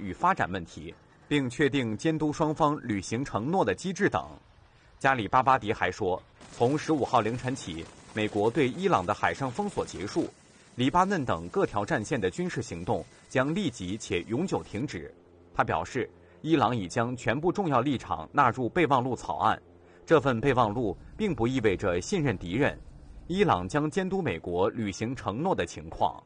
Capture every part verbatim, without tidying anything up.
与发展问题，并确定监督双方履行承诺的机制等。加里巴巴迪还说，从十五号凌晨起，美国对伊朗的海上封锁结束，黎巴嫩等各条战线的军事行动将立即且永久停止。他表示，伊朗已将全部重要立场纳入备忘录草案，这份备忘录并不意味着信任敌人，伊朗将监督美国履行承诺的情况。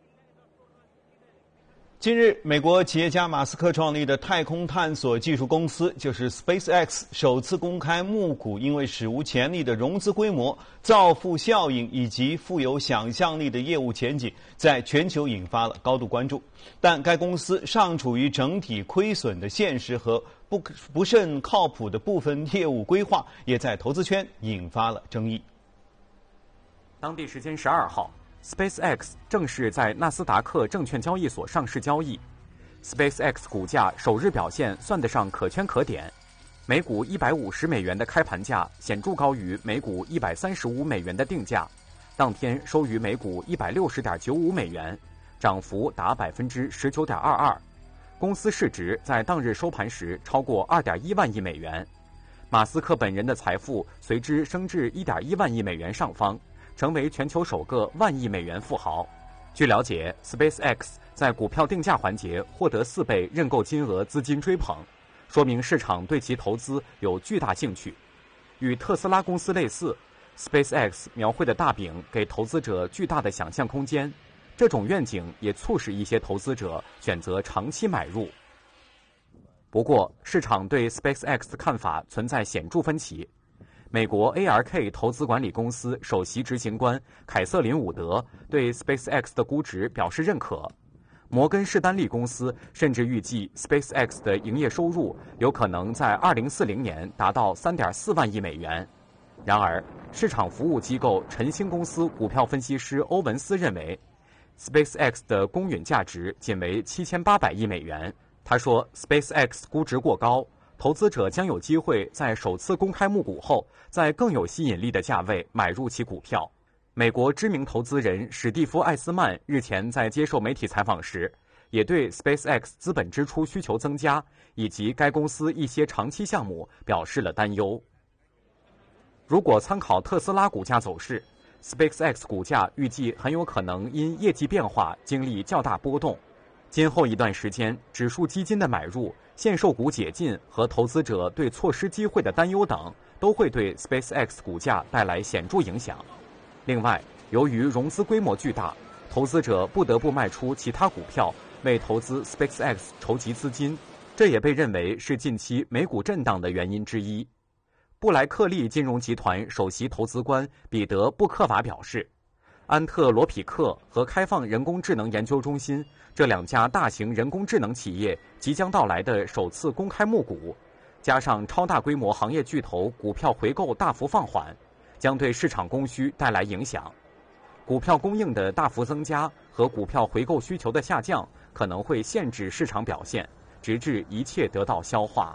近日，美国企业家马斯克创立的太空探索技术公司，就是 SpaceX 首次公开募股，因为史无前例的融资规模、造富效应以及富有想象力的业务前景，在全球引发了高度关注。但该公司尚处于整体亏损的现实和不不甚靠谱的部分业务规划，也在投资圈引发了争议。 当地时间十二号。SpaceX 正式在纳斯达克证券交易所上市交易。SpaceX 股价首日表现算得上可圈可点，每股一百五十美元的开盘价显著高于每股一百三十五美元的定价，当天收于每股一百六十点九五美元，涨幅达百分之十九点二二。公司市值在当日收盘时超过二点一万亿美元，马斯克本人的财富随之升至一点一万亿美元上方。成为全球首个万亿美元富豪。据了解 ，SpaceX 在股票定价环节获得四倍认购金额资金追捧，说明市场对其投资有巨大兴趣。与特斯拉公司类似 ，SpaceX 描绘的大饼给投资者巨大的想象空间，这种愿景也促使一些投资者选择长期买入。不过，市场对 SpaceX 的看法存在显著分歧。美国 A R K 投资管理公司首席执行官凯瑟琳·伍德对 SpaceX 的估值表示认可。摩根士丹利公司甚至预计 SpaceX 的营业收入有可能在二零四零年达到 三点四万亿美元。然而，市场服务机构晨星公司股票分析师欧文斯认为 ，SpaceX 的公允价值仅为七千八百亿美元。他说 ，SpaceX 估值过高。投资者将有机会在首次公开募股后，在更有吸引力的价位买入其股票。美国知名投资人史蒂夫·艾斯曼日前在接受媒体采访时，也对 SpaceX 资本支出需求增加以及该公司一些长期项目表示了担忧。如果参考特斯拉股价走势 ，SpaceX 股价预计很有可能因业绩变化经历较大波动。今后一段时间，指数基金的买入、限售股解禁和投资者对错失机会的担忧等，都会对 SpaceX 股价带来显著影响。另外，由于融资规模巨大，投资者不得不卖出其他股票为投资 SpaceX 筹集资金，这也被认为是近期美股震荡的原因之一。布莱克利金融集团首席投资官彼得·布克瓦表示，安特罗匹克和开放人工智能研究中心这两家大型人工智能企业即将到来的首次公开募股，加上超大规模行业巨头股票回购大幅放缓，将对市场供需带来影响。股票供应的大幅增加和股票回购需求的下降可能会限制市场表现，直至一切得到消化。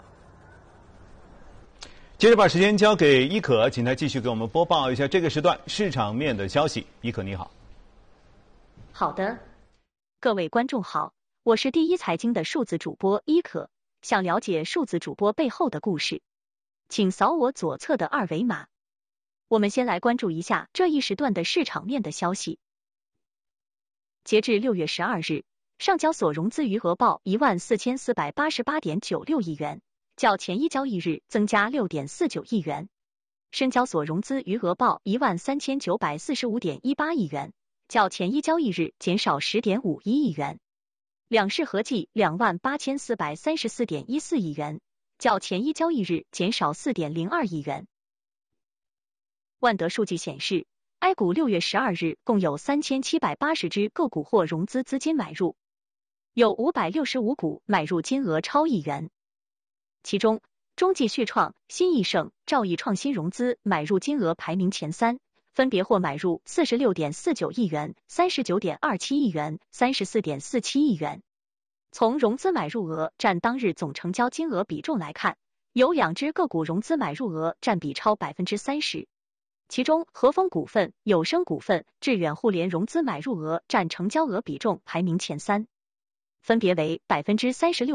接着把时间交给伊可，请他继续给我们播报一下这个时段市场面的消息。伊可你好。 好的，各位观众好，我是第一财经的数字主播伊可。想了解数字主播背后的故事，请扫我左侧的二维码。我们先来关注一下这一时段的市场面的消息。截至六月十二日，上交所融资余额报一万四千四百八十八点九六亿元。较前一交易日增加 六点四九亿元，深交所融资余额报一万三千九百四十五点一八亿元，较前一交易日减少 十点五一亿元，两市合计两万八千四百三十四点一四亿元，较前一交易日减少 四点零二亿元。万德数据显示 ，A 股六月十二日共有三千七百八十只个股或融资资金买入，有五百六十五股买入金额超亿元。其中，中继续创、新易盛、兆易创新融资买入金额排名前三，分别或买入 四十六点四九亿元、三十九点二七亿元、三十四点四七亿元。从融资买入额占当日总成交金额比重来看，有两只个股融资买入额占比超 百分之三十， 其中和风股份、友生股份、致远互联融资买入额占成交额比重排名前三，分别为 百分之三十六